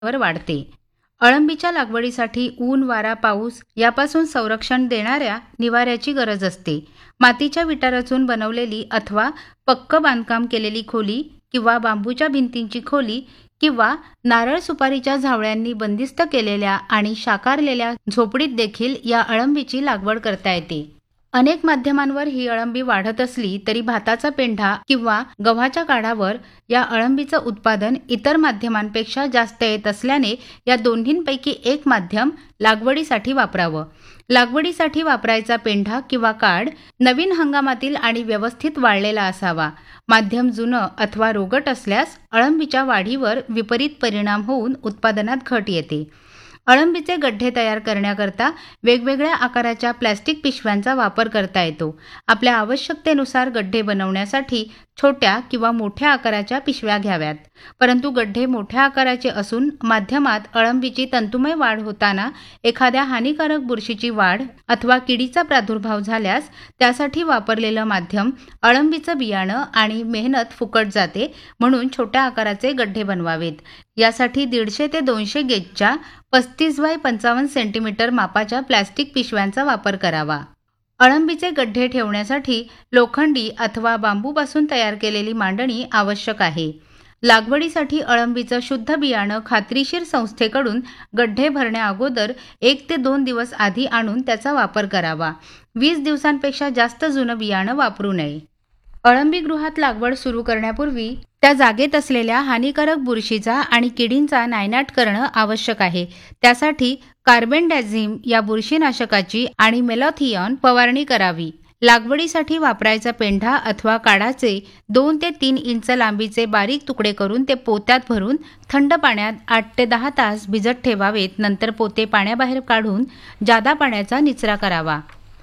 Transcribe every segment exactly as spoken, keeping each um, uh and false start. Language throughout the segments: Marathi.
वर वाढते. अळंबीच्या लागवडीसाठी ऊन, वारा, पाऊस यापासून संरक्षण देणाऱ्या निवाऱ्याची गरज असते. मातीच्या विटा रचून बनवलेली अथवा पक्क बांधकाम केलेली खोली किंवा बांबूच्या भिंतींची खोली किंवा नारळ सुपारीच्या झावळ्यांनी बंदिस्त केलेल्या आणि शाकारलेल्या झोपडीत देखील या अळंबीची लागवड करता येते. अनेक माध्यमांवर ही अळंबी वाढत असली तरी भाताचा पेंढा किंवा गव्हाच्या काढावर या अळंबीचं उत्पादन इतर माध्यमांपेक्षा जास्त येत असल्याने या दोन्हींपैकी एक माध्यम लागवडीसाठी वापरावं. लागवडीसाठी वापरायचा पेंढा किंवा काढ नवीन हंगामातील आणि व्यवस्थित वाळलेला असावा. माध्यम जुनं अथवा रोगट असल्यास अळंबीच्या वाढीवर विपरीत परिणाम होऊन उत्पादनात घट येते. अळंबीचे गड्ढे तयार करण्याकरता वेगवेगळ्या आकाराच्या प्लॅस्टिक पिशव्यांचा वापर करता येतो. आपल्या आवश्यकतेनुसार गड्ढे बनवण्यासाठी छोट्या किंवा मोठ्या आकाराच्या पिशव्या घ्याव्यात. परंतु गड्ढे मोठ्या आकाराचे असून माध्यमात अळंबीची तंतुमय वाढ होताना एखाद्या हानिकारक बुरशीची वाढ अथवा किडीचा प्रादुर्भाव झाल्यास त्यासाठी वापरलेलं माध्यम अळंबीचं बियाणं आणि मेहनत फुकट जाते. म्हणून छोट्या आकाराचे गड्ढे बनवावेत. यासाठी दीडशे ते दोनशे गेजच्या पस्तीस बाय पंचावन्न सेंटीमीटर मापाच्या प्लॅस्टिक पिशव्यांचा वापर करावा. अळंबीचे गड्ढे ठेवण्यासाठी लोखंडी अथवा बांबूपासून तयार केलेली मांडणी आवश्यक आहे. लागवडीसाठी अळंबीचं शुद्ध बियाणं खात्रीशीर संस्थेकडून गड्ढे भरण्या अगोदर एक ते दोन दिवस आधी आणून त्याचा वापर करावा. वीस दिवसांपेक्षा जास्त जुनं बियाणं वापरू नये. अळंबी गृहात लागवड सुरू करण्यापूर्वी त्या जागेत असलेल्या हानिकारक बुरशीचा आणि किडींचा नायनाट करणं आवश्यक आहे. त्यासाठी कार्बेंडॅझिम या बुरशीनाशकाची आणि मेलॉथियॉन फवारणी करावी. लागवडीसाठी वापरायचा पेंढा अथवा काडाचे दोन ते तीन इंच लांबीचे बारीक तुकडे करून ते पोत्यात भरून थंड पाण्यात आठ ते दहा तास भिजत ठेवावेत. नंतर पोते पाण्याबाहेर काढून जादा पाण्याचा निचरा करावा.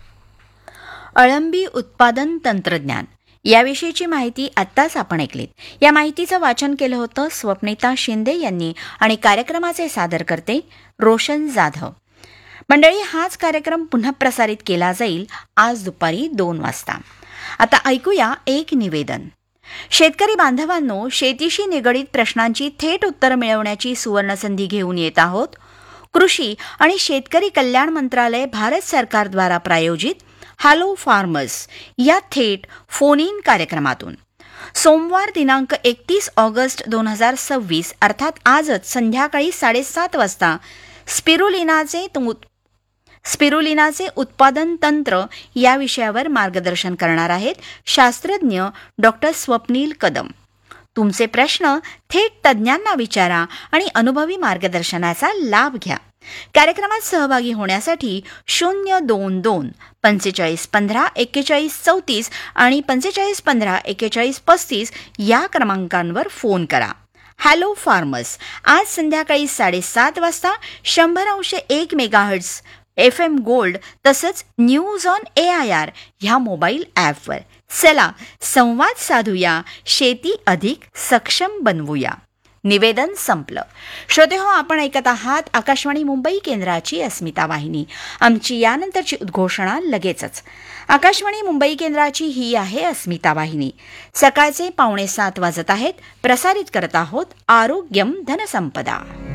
अळंबी उत्पादन तंत्रज्ञान याविषयीची माहिती आत्ताच आपण ऐकलीत. या माहितीचं वाचन केलं होतं स्वप्निता शिंदे यांनी आणि कार्यक्रमाचे सादरकर्ते रोशन जाधव. मंडळी, हाच कार्यक्रम पुन्हा प्रसारित केला जाईल आज दुपारी दोन वाजता. आता ऐकूया एक निवेदन. शेतकरी बांधवांनो, शेतीशी निगडीत प्रश्नांची थेट उत्तरं मिळवण्याची सुवर्णसंधी घेऊन येत आहोत. कृषी आणि शेतकरी कल्याण मंत्रालय भारत सरकारद्वारा प्रायोजित हॅलो फार्मर्स या थेट फोन इन कार्यक्रमातून सोमवार दिनांक एकतीस ऑगस्ट दोन हजार सव्वीस अर्थात आजच संध्याकाळी साडेसात वाजता स्पिरुलिनाचे स्पिरुलिनाचे उत्पादन तंत्र या विषयावर मार्गदर्शन करणार आहेत शास्त्रज्ञ डॉक्टर स्वप्नील कदम. तुमचे प्रश्न थेट तज्ज्ञांना विचारा आणि अनुभवी मार्गदर्शनाचा लाभ घ्या. कार्यक्रमात सहभागी होण्यासाठी शून्य दोन दोन पंचेचाळीस पंधरा एक्केचाळीस चौतीस आणि पंचेचाळीस पंधरा एक्केचाळीस पस्तीस या क्रमांकांवर फोन करा. हॅलो फार्मर्स आज संध्याकाळी साडेसात वाजता शंभर अंश एक मेगाहर्ट्झ एफ एम गोल्ड तसंच news on A I R ह्या मोबाईल ॲपवर. चला संवाद साधूया, शेती अधिक सक्षम बनवूया. निवेदन संपलं. श्रोतेहो, आपण ऐकत आहात आकाशवाणी मुंबई केंद्राची अस्मिता वाहिनी. आमची यानंतरची उद्घोषणा लगेचच. आकाशवाणी मुंबई केंद्राची ही आहे अस्मिता वाहिनी. सकाळचे पावणे सात वाजत आहेत. प्रसारित करत आहोत आरोग्यम धनसंपदा.